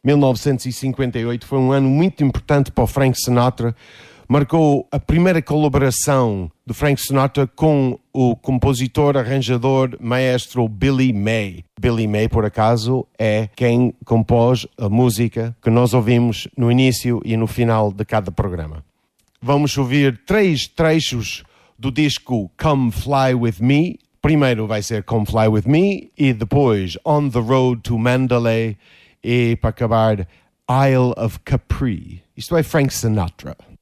1958 foi um ano muito importante para o Frank Sinatra. Marcou a primeira colaboração de Frank Sinatra com o compositor, arranjador, maestro Billy May. Billy May, por acaso, é quem compôs a música que nós ouvimos no início e no final de cada programa. Vamos ouvir 3 trechos do disco Come Fly With Me. Primeiro vai ser Come Fly With Me e depois On the Road to Mandalay e, para acabar, Isle of Capri. Isto é Frank Sinatra.